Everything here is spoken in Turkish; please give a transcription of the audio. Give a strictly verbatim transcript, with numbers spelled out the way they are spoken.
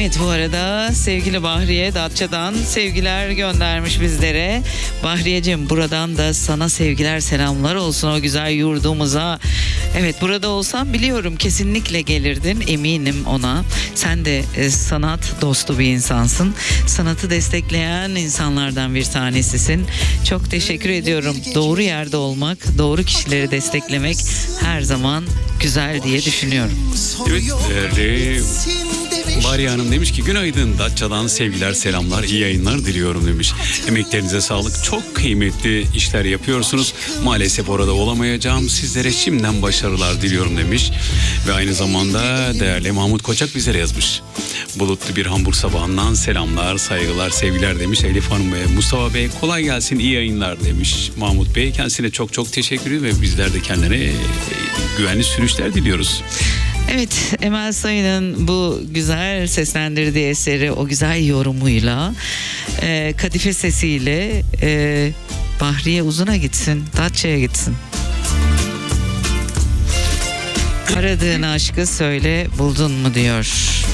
Evet, bu arada sevgili Bahriye Datça'dan sevgiler göndermiş bizlere. Bahriyeciğim, buradan da sana sevgiler selamlar olsun o güzel yurdumuza. Evet, burada olsam biliyorum kesinlikle gelirdin, eminim ona. Sen de e, sanat dostu bir insansın. Sanatı destekleyen insanlardan bir tanesisin. Çok teşekkür ediyorum. Doğru yerde olmak, doğru kişileri desteklemek her zaman güzel diye düşünüyorum. Evet, değerli Bahriye Hanım demiş ki günaydın, Datça'dan sevgiler selamlar, iyi yayınlar diliyorum demiş. Emeklerinize sağlık, çok kıymetli işler yapıyorsunuz. Maalesef orada olamayacağım, sizlere şimdiden başarılar diliyorum demiş. Ve aynı zamanda değerli Mahmut Koçak bizlere yazmış. Bulutlu bir Hamburg sabahından selamlar, saygılar, sevgiler demiş Elif Hanım ve Mustafa Bey. Kolay gelsin, iyi yayınlar demiş Mahmut Bey. Kendisine çok çok teşekkür ederim ve bizler de kendine güvenli sürüşler diliyoruz. Evet, Emel Sayın'ın bu güzel seslendirdiği eseri o güzel yorumuyla, e, kadife sesiyle e, Bahriye uzuna gitsin, Datça'ya gitsin. Aradığın aşkı söyle buldun mu diyor.